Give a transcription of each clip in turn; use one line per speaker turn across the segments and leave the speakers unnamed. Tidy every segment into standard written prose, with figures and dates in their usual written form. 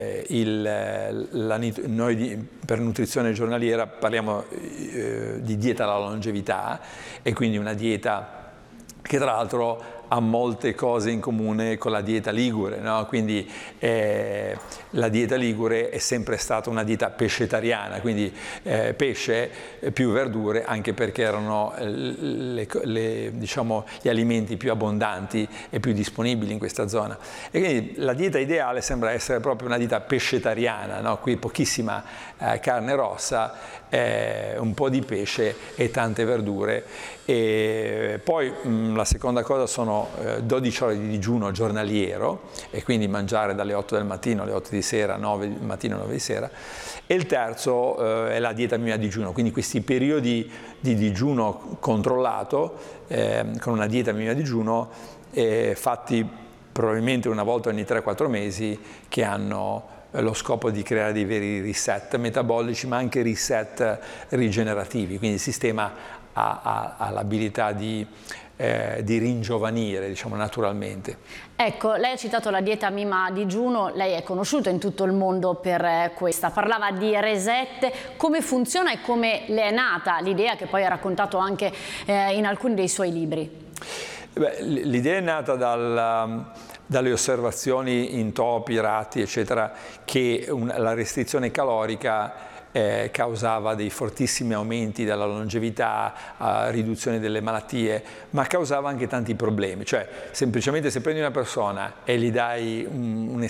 Noi per nutrizione giornaliera parliamo di dieta alla longevità, e quindi una dieta che tra l'altro ha molte cose in comune con la dieta ligure, no? Quindi la dieta ligure è sempre stata una dieta pescetariana, quindi pesce più verdure, anche perché erano diciamo, gli alimenti più abbondanti e più disponibili in questa zona. E quindi la dieta ideale sembra essere proprio una dieta pescetariana, no? Qui pochissima carne rossa, un po' di pesce e tante verdure. E poi la seconda cosa sono 12 ore di digiuno giornaliero, e quindi mangiare dalle 8 del mattino alle 8 di sera, 9 del mattino, 9 di sera. E il terzo è la dieta mima digiuno, quindi questi periodi di digiuno controllato, con una dieta mima digiuno, fatti probabilmente una volta ogni 3-4 mesi, che hanno lo scopo di creare dei veri reset metabolici, ma anche reset rigenerativi, quindi il sistema ha l'abilità di ringiovanire, diciamo, naturalmente.
Ecco, lei ha citato la dieta mima digiuno, lei è conosciuto in tutto il mondo per questa, parlava di reset. Come funziona e come le è nata l'idea, che poi ha raccontato anche in alcuni dei suoi libri?
L'idea è nata dalle osservazioni in topi, ratti, eccetera, che la restrizione calorica causava dei fortissimi aumenti della longevità, riduzione delle malattie, ma causava anche tanti problemi. Cioè, semplicemente se prendi una persona e gli dai un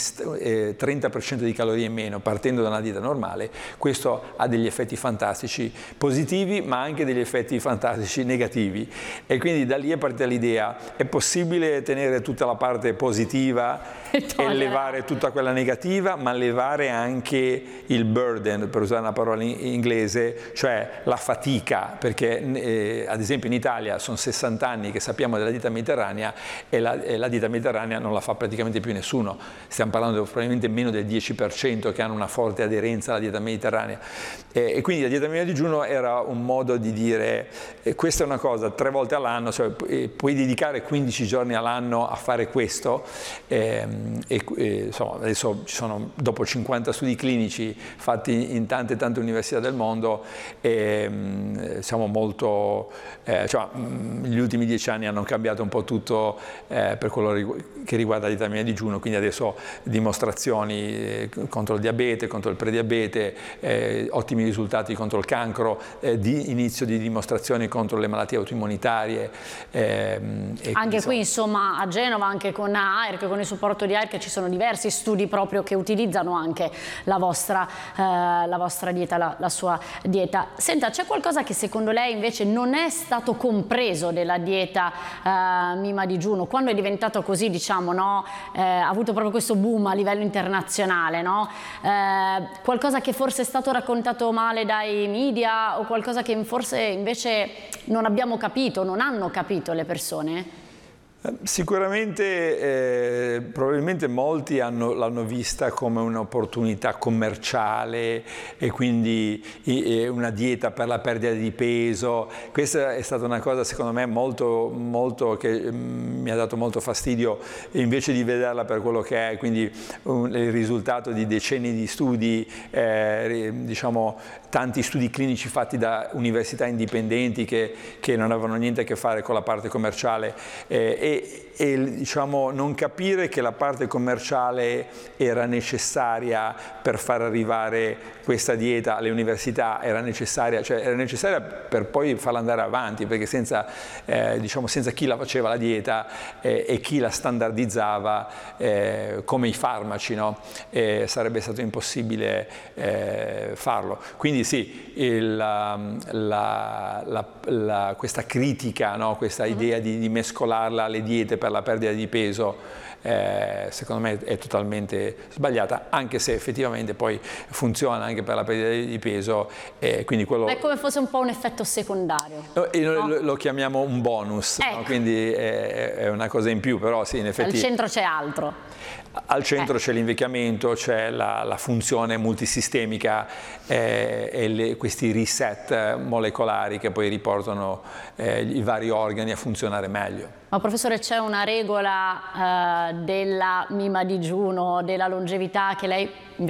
30% di calorie in meno partendo da una dieta normale, questo ha degli effetti fantastici positivi, ma anche degli effetti fantastici negativi. E quindi da lì è partita l'idea: è possibile tenere tutta la parte positiva e levare tutta quella negativa, ma levare anche il burden, per usare una parola in inglese, cioè la fatica, perché ad esempio in Italia sono 60 anni che sappiamo della dieta mediterranea, e la dieta mediterranea non la fa praticamente più nessuno. Stiamo parlando probabilmente meno del 10% che hanno una forte aderenza alla dieta mediterranea, e quindi la dieta mia digiuno era un modo di dire: questa è una cosa 3 volte all'anno, cioè puoi dedicare 15 giorni all'anno a fare questo. Insomma, adesso ci sono, dopo 50 studi clinici fatti in tante università del mondo, siamo molto, cioè, gli ultimi 10 anni hanno cambiato un po' tutto per quello che riguarda la dieta mia digiuno, quindi adesso dimostrazioni contro il diabete, contro il prediabete, ottimi risultati contro il cancro, inizio di dimostrazioni contro le malattie autoimmunitarie.
Anche qui, insomma, a Genova, anche con AIRC, con il supporto di AIRC, ci sono diversi studi proprio che utilizzano anche la vostra dieta, la sua dieta. Senta, c'è qualcosa che secondo lei invece non è stato compreso della dieta mima digiuno, quando è diventato così, diciamo, no? Ha avuto proprio questo boom a livello internazionale, no? Qualcosa che forse è stato raccontato male dai media, o qualcosa che forse invece non abbiamo capito, non hanno capito le persone?
Sicuramente, probabilmente molti l'hanno vista come un'opportunità commerciale, e quindi una dieta per la perdita di peso. Questa è stata una cosa, secondo me, molto che mi ha dato molto fastidio, invece di vederla per quello che è, quindi il risultato di decenni di studi, diciamo tanti studi clinici fatti da università indipendenti che non avevano niente a che fare con la parte commerciale, e diciamo non capire che la parte commerciale era necessaria per far arrivare questa dieta alle università, era necessaria per poi farla andare avanti, perché senza chi la faceva la dieta e chi la standardizzava, come i farmaci, no? Sarebbe stato impossibile farlo. Quindi sì, questa critica, no? Questa idea di mescolarla alle diete per la perdita di peso, secondo me è totalmente sbagliata, anche se effettivamente poi funziona anche per la perdita di peso, quindi quello
è come fosse un po' un effetto secondario.
Lo chiamiamo un bonus, ecco. No? Quindi è una cosa in più, però sì, in effetti
al centro c'è altro.
Al centro c'è l'invecchiamento, c'è la funzione multisistemica, e questi reset molecolari che poi riportano i vari organi a funzionare meglio.
Ma professore, c'è una regola della mima digiuno, della longevità che lei